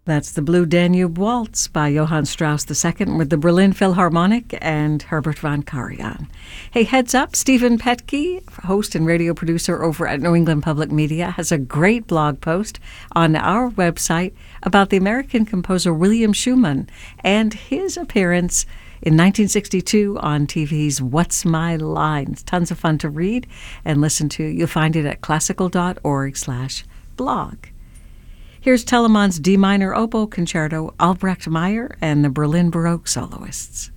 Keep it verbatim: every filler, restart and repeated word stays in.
That's the Blue Danube Waltz by Johann Strauss the Second with the Berlin Philharmonic and Herbert von Karajan. Hey, heads up, Stephen Petke, host and radio producer over at New England Public Media, has a great blog post on our website about the American composer William Schumann and his appearance in nineteen sixty-two on T V's What's My Line. It's tons of fun to read and listen to. You'll find it at classical.org slash blog. Here's Telemann's D minor oboe concerto, Albrecht Meyer and the Berlin Baroque soloists.